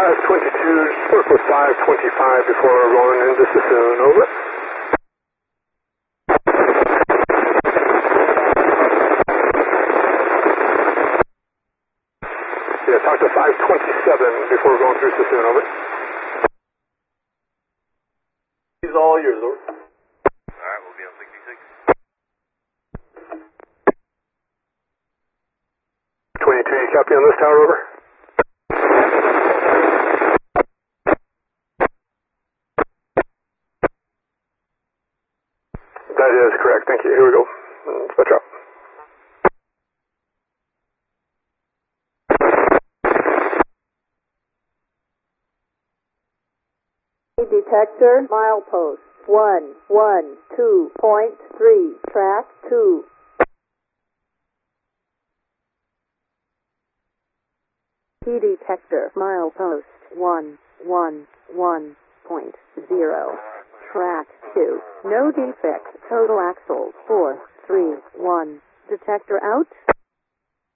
522, work with 525 before going into Sassoon, over. Yeah, talk to 527 before going through Sassoon, over. He's all yours, over. Alright, we'll be on 66. 22, you copy on this tower, over? That is correct, thank you. Here we go. Switch up. Detector, milepost 112.3, track 2. Key detector, milepost 111.0, track 2. No defects, total axles 431. Detector out.